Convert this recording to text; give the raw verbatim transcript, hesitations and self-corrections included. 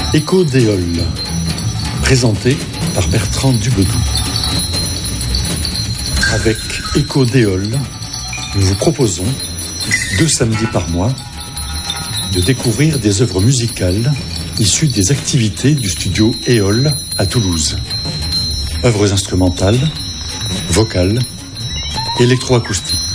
Écho d'Éole, présenté par Bertrand Dubedou. Avec Écho d'Éole, nous vous proposons, deux samedis par mois, de découvrir des œuvres musicales issues des activités du studio Éole à Toulouse. Œuvres instrumentales, vocales, électroacoustiques.